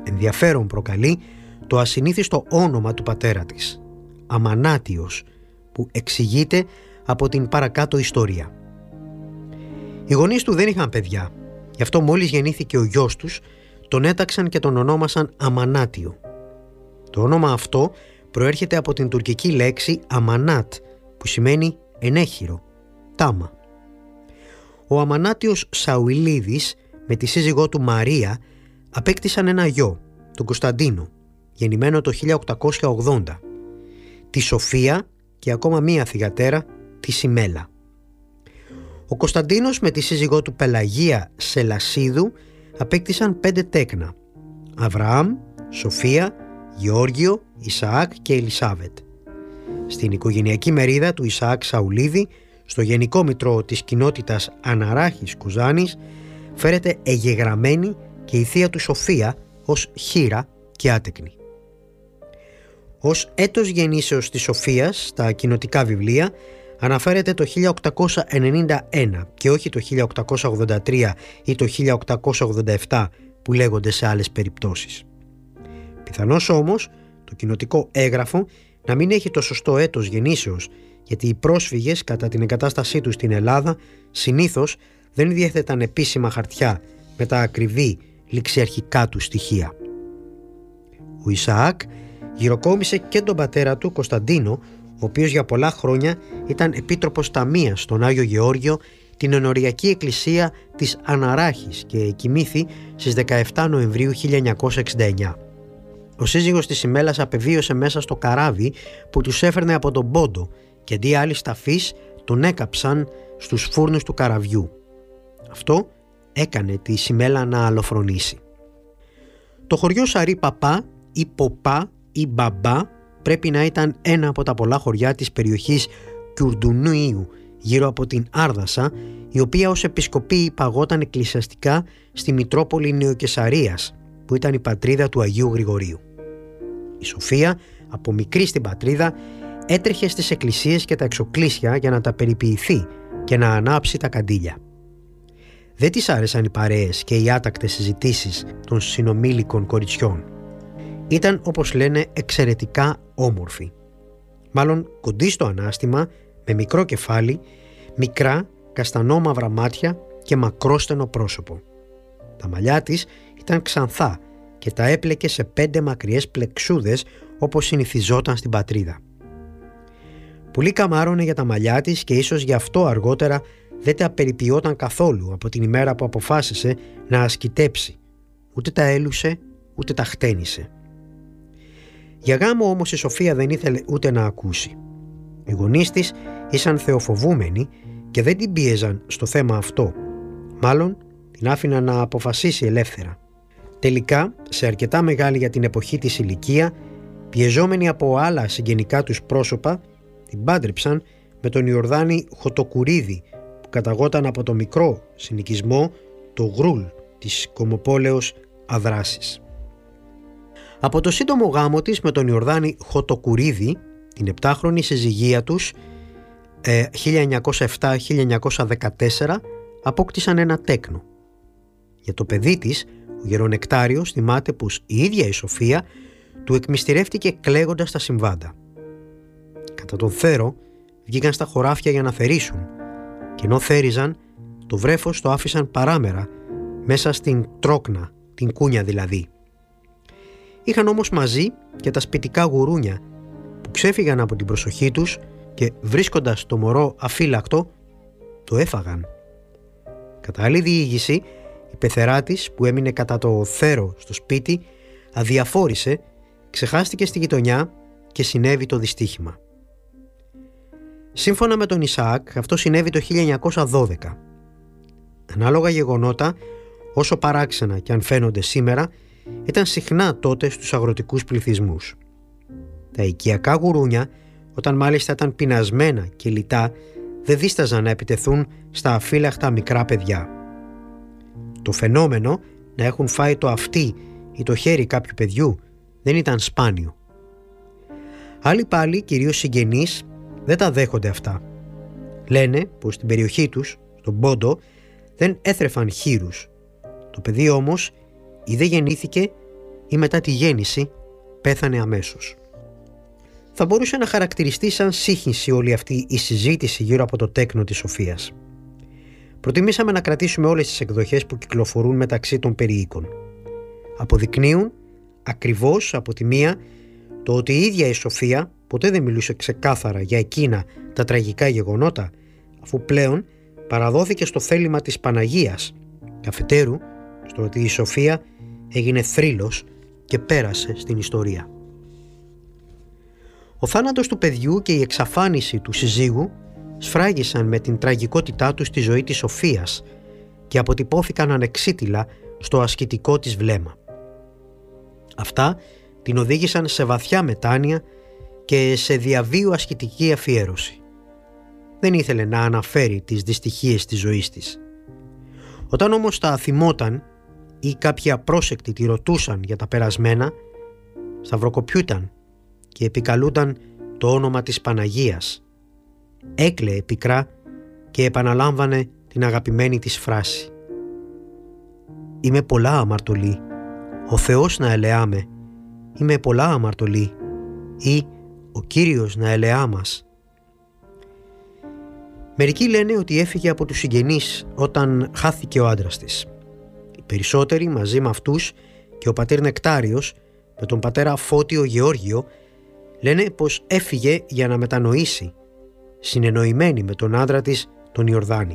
Ενδιαφέρον προκαλεί το ασυνήθιστο όνομα του πατέρα της, Αμανάτιος, που εξηγείται από την παρακάτω ιστορία. Οι γονείς του δεν είχαν παιδιά, γι' αυτό μόλις γεννήθηκε ο γιος τους, τον έταξαν και τον ονόμασαν Αμανάτιο. Το όνομα αυτό προέρχεται από την τουρκική λέξη Αμανάτ, που σημαίνει ενέχειρο, τάμα. Ο Αμανάτιος Σαουιλίδης με τη σύζυγό του Μαρία απέκτησαν ένα γιο, τον Κωνσταντίνο, γεννημένο το 1880, τη Σοφία και ακόμα μία θυγατέρα, τη Σιμέλα. Ο Κωνσταντίνος με τη σύζυγό του Πελαγία Σελασίδου απέκτησαν 5 τέκνα: Αβραάμ, Σοφία, Γεώργιο, Ισαάκ και Ελισάβετ. Στην οικογενειακή μερίδα του Ισαάκ Σαουλίδη, στο γενικό μητρό της κοινότητας Αναράχης Κουζάνης, φέρεται εγγεγραμμένη και η θεία του Σοφία ως χήρα και άτεκνη. Ως έτος γεννήσεως της Σοφίας στα κοινοτικά βιβλία αναφέρεται το 1891 και όχι το 1883 ή το 1887 που λέγονται σε άλλες περιπτώσεις. Πιθανώς όμως το κοινοτικό έγγραφο να μην έχει το σωστό έτος γεννήσεως, γιατί οι πρόσφυγες κατά την εγκατάστασή τους στην Ελλάδα συνήθως δεν διέθεταν επίσημα χαρτιά με τα ακριβή ληξιαρχικά του στοιχεία. Ο Ισαάκ γυροκόμισε και τον πατέρα του Κωνσταντίνο, ο οποίος για πολλά χρόνια ήταν επίτροπος ταμείας στον Άγιο Γεώργιο, την ενοριακή εκκλησία της Αναράχης, και κοιμήθη στις 17 Νοεμβρίου 1969. Ο σύζυγος της Σιμέλας απεβίωσε μέσα στο καράβι που τους έφερνε από τον Πόντο και αντί άλλης ταφής τον έκαψαν στους φούρνους του καραβιού. Αυτό έκανε τη Σιμέλα να αλοφρονήσει. Το χωριό Σαρή Παπά ή Ποπά ή Μπαμπά πρέπει να ήταν ένα από τα πολλά χωριά της περιοχής Κιουρντουνίου γύρω από την Άρδασα, η οποία ως επισκοπή υπαγόταν εκκλησιαστικά στη Μητρόπολη Νεοκεσαρίας, που ήταν η πατρίδα του Αγίου Γρηγορίου. Η Σοφία, από μικρή στην πατρίδα, έτρεχε στις εκκλησίες και τα εξοκλήσια για να τα περιποιηθεί και να ανάψει τα καντήλια. Δεν της άρεσαν οι παρέες και οι άτακτες συζητήσεις των συνομήλικων κοριτσιών. Ήταν, όπως λένε, εξαιρετικά όμορφη. Μάλλον κοντή στο ανάστημα, με μικρό κεφάλι, μικρά καστανόμαυρα μάτια και μακρόστενο πρόσωπο. Τα μαλλιά της ήταν ξανθά και τα έπλεκε σε 5 μακριές πλεξούδες, όπως συνηθιζόταν στην πατρίδα. Πολύ καμάρωνε για τα μαλλιά της και ίσως γι' αυτό αργότερα δεν τα περιποιόταν καθόλου από την ημέρα που αποφάσισε να ασκητέψει. Ούτε τα έλουσε, ούτε τα χτένισε. Για γάμο όμως η Σοφία δεν ήθελε ούτε να ακούσει. Οι γονείς της ήσαν θεοφοβούμενοι και δεν την πίεζαν στο θέμα αυτό. Μάλλον την άφηναν να αποφασίσει ελεύθερα. Τελικά, σε αρκετά μεγάλη για την εποχή της ηλικία, πιεζόμενοι από άλλα συγγενικά τους πρόσωπα, την πάντρεψαν με τον Ιορδάνη Χωτοκουρίδη, που καταγόταν από το μικρό συνοικισμό το Γρούλ της κομοπόλεως Αδράσης. Από το σύντομο γάμο της με τον Ιορδάνη Χωτοκουρίδη, την 7χρονη συζυγία τους 1907-1914, απόκτησαν ένα τέκνο. Για το παιδί της, ο γερονεκτάριος θυμάται πως η ίδια η Σοφία του εκμυστηρεύτηκε κλαίγοντας τα συμβάντα. Κατά τον θέρο βγήκαν στα χωράφια για να θερήσουν, και ενώ θέριζαν, το βρέφος το άφησαν παράμερα μέσα στην τρόκνα, την κούνια δηλαδή. Είχαν όμως μαζί και τα σπιτικά γουρούνια που ξέφυγαν από την προσοχή τους και βρίσκοντας το μωρό αφύλακτο το έφαγαν. Κατά άλλη διήγηση, η πεθερά της που έμεινε κατά το θέρο στο σπίτι αδιαφόρησε, ξεχάστηκε στη γειτονιά και συνέβη το δυστύχημα. Σύμφωνα με τον Ισαάκ, αυτό συνέβη το 1912. Ανάλογα γεγονότα, όσο παράξενα και αν φαίνονται σήμερα, ήταν συχνά τότε στους αγροτικούς πληθυσμούς. Τα οικιακά γουρούνια, όταν μάλιστα ήταν πεινασμένα και λιτά, δεν δίσταζαν να επιτεθούν στα αφύλακτα μικρά παιδιά. Το φαινόμενο να έχουν φάει το αυτί ή το χέρι κάποιου παιδιού δεν ήταν σπάνιο. Άλλοι πάλι, κυρίως συγγενείς, δεν τα δέχονται αυτά. Λένε πως στην περιοχή τους, στον Πόντο, δεν έθρεφαν χήρους. Το παιδί όμως ή δεν γεννήθηκε ή μετά τη γέννηση πέθανε αμέσως. Θα μπορούσε να χαρακτηριστεί σαν σύγχυση όλη αυτή η συζήτηση γύρω από το τέκνο της Σοφίας. Προτιμήσαμε να κρατήσουμε όλες τις εκδοχές που κυκλοφορούν μεταξύ των περιοίκων. Αποδεικνύουν ακριβώς από τη μία το ότι η ίδια η Σοφία ποτέ δεν μιλούσε ξεκάθαρα για εκείνα τα τραγικά γεγονότα, αφού πλέον παραδόθηκε στο θέλημα της Παναγίας, και αφετέρου στο ότι η Σοφία έγινε θρύλος και πέρασε στην ιστορία. Ο θάνατος του παιδιού και η εξαφάνιση του συζύγου σφράγισαν με την τραγικότητά του στη ζωή της Σοφίας και αποτυπώθηκαν ανεξίτηλα στο ασκητικό της βλέμμα. Αυτά την οδήγησαν σε βαθιά μετάνοια και σε διαβίου ασκητική αφιέρωση. Δεν ήθελε να αναφέρει τις δυστυχίες της ζωής της. Όταν όμως τα θυμόταν ή κάποιοι απρόσεκτοι τη ρωτούσαν για τα περασμένα, σταυροκοπιούταν και επικαλούταν το όνομα της Παναγίας. Έκλαιε πικρά και επαναλάμβανε την αγαπημένη της φράση. «Είμαι πολλά αμαρτωλή, ο Θεός να ελεάμε, είμαι πολλά αμαρτωλή» ή «Ο Κύριος να ελεά μας». Μερικοί λένε ότι έφυγε από τους συγγενείς όταν χάθηκε ο άντρας της. Οι περισσότεροι μαζί με αυτούς και ο πατήρ Νεκτάριος με τον πατέρα Φώτιο Γεώργιο λένε πως έφυγε για να μετανοήσει, συνεννοημένη με τον άντρα της τον Ιορδάνη.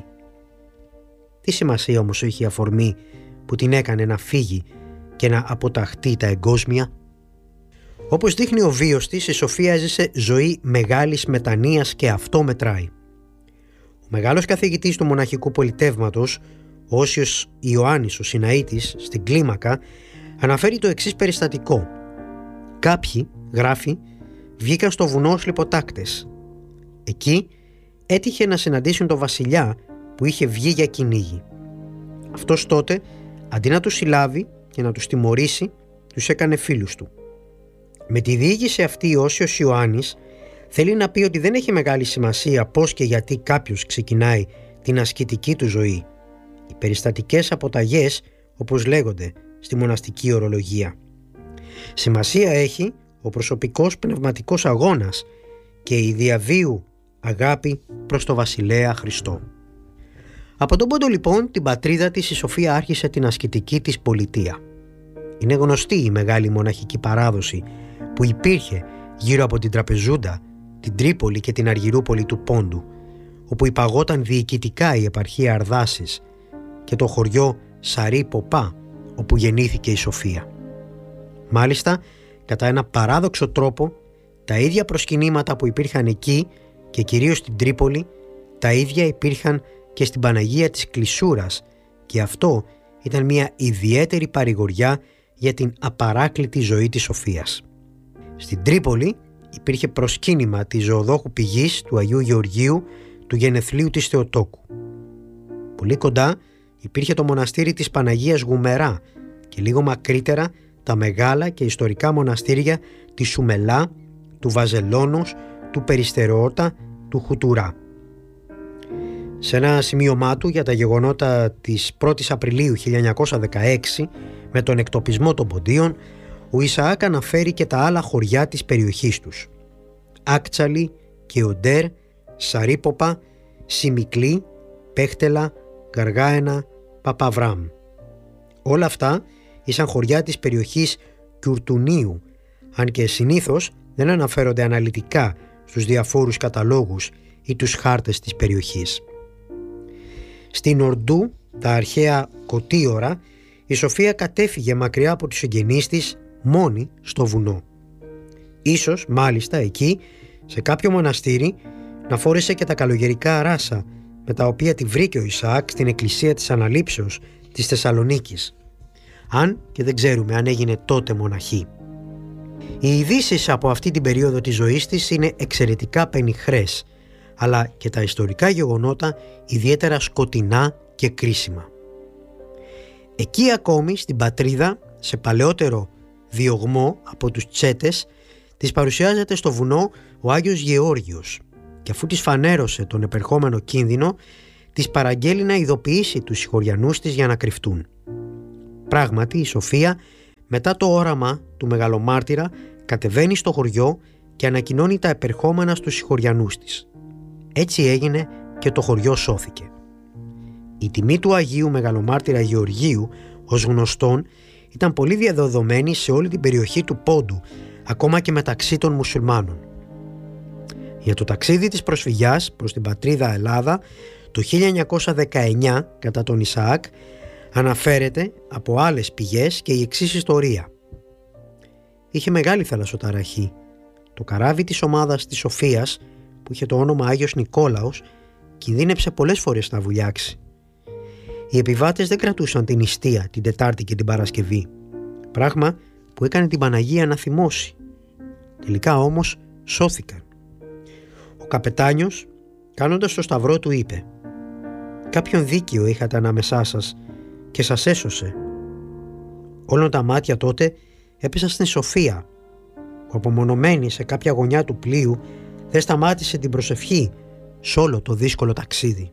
Τι σημασία όμως έχει η αφορμή που την έκανε να φύγει και να αποταχτεί τα εγκόσμια? Όπως δείχνει ο βίος της, η Σοφία έζησε ζωή μεγάλης μετανοίας και αυτό μετράει. Ο μεγάλος καθηγητής του μοναχικού πολιτεύματος, ο Όσιος Ιωάννης ο Σιναήτης, στην Κλίμακα, αναφέρει το εξής περιστατικό. Κάποιοι, γράφει, βγήκαν στο βουνό ως λιποτάκτες. Εκεί έτυχε να συναντήσουν τον βασιλιά που είχε βγει για κυνήγι. Αυτός τότε, αντί να τους συλλάβει και να τους τιμωρήσει, τους έκανε φίλους του. Με τη διήγηση αυτή ο Όσιος Ιωάννης θέλει να πει ότι δεν έχει μεγάλη σημασία πώς και γιατί κάποιος ξεκινάει την ασκητική του ζωή. Οι περιστατικές αποταγές, όπως λέγονται στη μοναστική ορολογία. Σημασία έχει ο προσωπικός πνευματικός αγώνας και η διαβίου αγάπη προς το βασιλέα Χριστό. Από τον Πόντο λοιπόν την πατρίδα της η Σοφία άρχισε την ασκητική της πολιτεία. Είναι γνωστή η μεγάλη μοναχική παράδοση που υπήρχε γύρω από την Τραπεζούντα, την Τρίπολη και την Αργυρούπολη του Πόντου, όπου υπαγόταν διοικητικά η επαρχία Αρδάσης και το χωριό Σαρή Ποπά, όπου γεννήθηκε η Σοφία. Μάλιστα, κατά ένα παράδοξο τρόπο, τα ίδια προσκυνήματα που υπήρχαν εκεί και κυρίως στην Τρίπολη, τα ίδια υπήρχαν και στην Παναγία της Κλεισούρας και αυτό ήταν μια ιδιαίτερη παρηγοριά για την απαράκλητη ζωή της Σοφίας. Στην Τρίπολη υπήρχε προσκύνημα της Ζωοδόχου Πηγής του Αγίου Γεωργίου του γενεθλίου της Θεοτόκου. Πολύ κοντά υπήρχε το μοναστήρι της Παναγίας Γουμερά και λίγο μακρύτερα τα μεγάλα και ιστορικά μοναστήρια της Σουμελά, του Βαζελώνος, του Περιστερεώτα, του Χουτουρά. Σε ένα σημείωμά του για τα γεγονότα της 1ης Απριλίου 1916 με τον εκτοπισμό των Ποντίων, ο Ισαάκ αναφέρει και τα άλλα χωριά της περιοχής τους. Άκτσαλη, Κεοντέρ, Σαρίποπα, Σιμικλή, Πέχτελα, Γαργάενα, Παπαβράμ. Όλα αυτά ήσαν χωριά της περιοχής Κιουρτουνίου, αν και συνήθως δεν αναφέρονται αναλυτικά στους διαφόρους καταλόγους ή τους χάρτες της περιοχής. Στην Ορντού, τα αρχαία Κωτίωρα, η Σοφία κατέφυγε μακριά από τους συγγενείς της μόνη στο βουνό. Ίσως μάλιστα εκεί, σε κάποιο μοναστήρι, να φόρεσε και τα καλογερικά ράσα με τα οποία τη βρήκε ο Ισαάκ στην εκκλησία της Αναλήψεως της Θεσσαλονίκης. Αν και δεν ξέρουμε αν έγινε τότε μοναχή. Οι ειδήσεις από αυτή την περίοδο της ζωής της είναι εξαιρετικά πενιχρές, αλλά και τα ιστορικά γεγονότα ιδιαίτερα σκοτεινά και κρίσιμα. Εκεί ακόμη στην πατρίδα, σε παλαιότερο διωγμό από τους Τσέτες, της παρουσιάζεται στο βουνό ο Άγιος Γεώργιος και αφού της φανέρωσε τον επερχόμενο κίνδυνο, της παραγγέλει να ειδοποιήσει τους συγχωριανούς της για να κρυφτούν. Πράγματι η Σοφία Μετά το όραμα του μεγαλομάρτυρα κατεβαίνει στο χωριό και ανακοινώνει τα επερχόμενα στους συγχωριανούς της. Έτσι έγινε και το χωριό σώθηκε. Η τιμή του Αγίου Μεγαλομάρτυρα Γεωργίου, ως γνωστόν, ήταν πολύ διαδεδομένη σε όλη την περιοχή του Πόντου, ακόμα και μεταξύ των μουσουλμάνων. Για το ταξίδι της προσφυγιάς προς την πατρίδα Ελλάδα το 1919 κατά τον Ισαάκ αναφέρεται από άλλες πηγές και η εξής ιστορία. Είχε μεγάλη θαλασσοταραχή. Το καράβι της ομάδας της Σοφίας, που είχε το όνομα Άγιος Νικόλαος, κινδύνεψε πολλές φορές να βουλιάξει. Οι επιβάτες δεν κρατούσαν την νηστεία την Τετάρτη και την Παρασκευή, πράγμα που έκανε την Παναγία να θυμώσει. Τελικά όμως σώθηκαν. Ο καπετάνιος, κάνοντας το σταυρό του, είπε: «Κάποιον δίκαιο είχατε ανάμεσά σας και σας έσωσε». Όλων τα μάτια τότε έπεσαν στην Σοφία, που απομονωμένη σε κάποια γωνιά του πλοίου δεν σταμάτησε την προσευχή σε όλο το δύσκολο ταξίδι.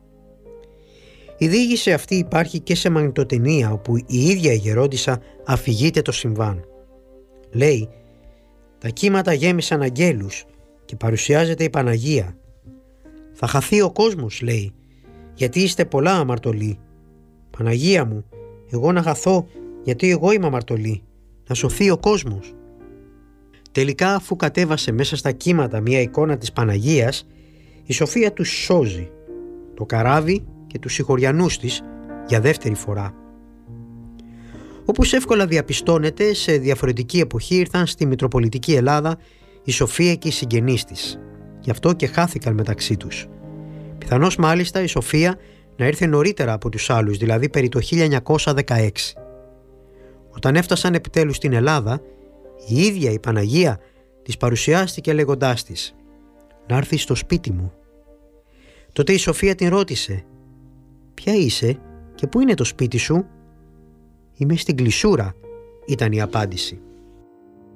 Η διήγηση αυτή υπάρχει και σε μαγνητοτενία, όπου η ίδια η γερόντισσα αφηγείται το συμβάν. Λέει: «Τα κύματα γέμισαν αγγέλους και παρουσιάζεται η Παναγία. Θα χαθεί ο κόσμος», λέει, «γιατί είστε πολλά αμαρτωλοί. Παναγία μου, εγώ να χαθώ γιατί εγώ είμαι αμαρτωλή. Να σωθεί ο κόσμος». Τελικά, αφού κατέβασε μέσα στα κύματα μια εικόνα της Παναγίας, η Σοφία τους σώζει, το καράβι και τους συγχωριανούς της, για δεύτερη φορά. Όπως εύκολα διαπιστώνεται, σε διαφορετική εποχή ήρθαν στη Μητροπολιτική Ελλάδα η Σοφία και οι συγγενείς της. Γι' αυτό και χάθηκαν μεταξύ τους. Πιθανώς μάλιστα η Σοφία να ήρθε νωρίτερα από τους άλλους, δηλαδή περί το 1916. Όταν έφτασαν επιτέλους στην Ελλάδα, η ίδια η Παναγία της παρουσιάστηκε λέγοντάς της: «Να έρθεις στο σπίτι μου». Τότε η Σοφία την ρώτησε: «Ποια είσαι και πού είναι το σπίτι σου?» «Είμαι στην Κλεισούρα», ήταν η απάντηση.